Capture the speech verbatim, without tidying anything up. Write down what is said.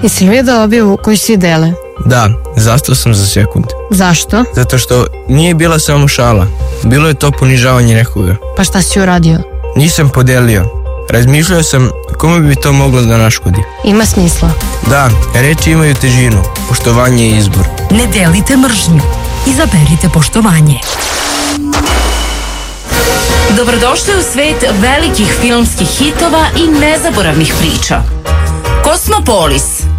Jesi li vidio objavu koju svi dele? Da, zastao sam za sekund. Zašto? Zato što nije bila samo šala. Bilo je to ponižavanje nekoga. Pa šta si uradio? Nisam podelio. Razmišljao sam kome bi to moglo da naškodi. Ima smisla. Da, reči imaju težinu. Poštovanje je izbor. Ne delite mržnju. Izaberite poštovanje. Dobrodošli u svet velikih filmskih hitova i nezaboravnih priča. Kosmopolis.